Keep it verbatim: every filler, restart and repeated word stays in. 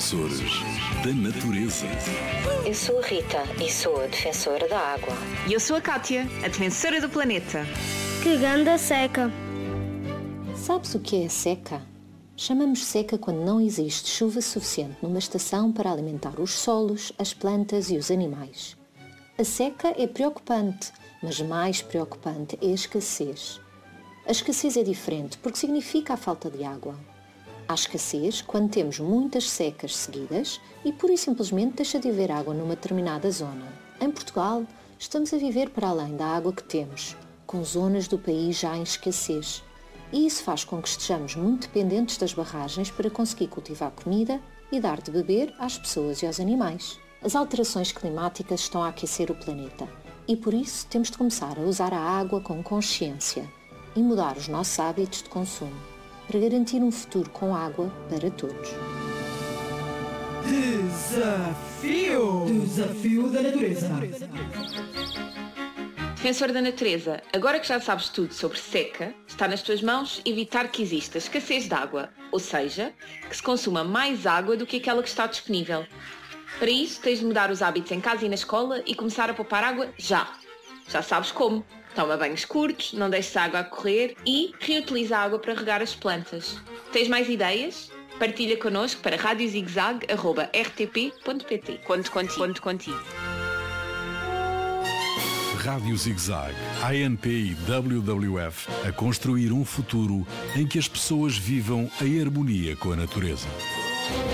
Defensores da natureza. Eu sou a Rita e sou a defensora da água. E eu sou a Kátia, a defensora do planeta. Que ganda seca! Sabes o que é a seca? Chamamos seca quando não existe chuva suficiente numa estação para alimentar os solos, as plantas e os animais. A seca é preocupante, mas mais preocupante é a escassez. A escassez é diferente porque significa a falta de água. Há escassez quando temos muitas secas seguidas e pura e simplesmente deixa de haver água numa determinada zona. Em Portugal, estamos a viver para além da água que temos, com zonas do país já em escassez. E isso faz com que estejamos muito dependentes das barragens para conseguir cultivar comida e dar de beber às pessoas e aos animais. As alterações climáticas estão a aquecer o planeta e por isso temos de começar a usar a água com consciência e mudar os nossos hábitos de consumo, para garantir um futuro com água para todos. Desafio! Desafio da natureza. Defensor da natureza, agora que já sabes tudo sobre seca, está nas tuas mãos evitar que exista escassez de água, ou seja, que se consuma mais água do que aquela que está disponível. Para isso, tens de mudar os hábitos em casa e na escola e começar a poupar água já. Já sabes como. Toma banhos curtos, não deixes a água a correr e reutiliza a água para regar as plantas. Tens mais ideias? Partilha connosco para rádio zigzag arroba r t p ponto p t. Conto contigo. Conto contigo. Rádio Zigzag, A N P e W W F a construir um futuro em que as pessoas vivam em harmonia com a natureza.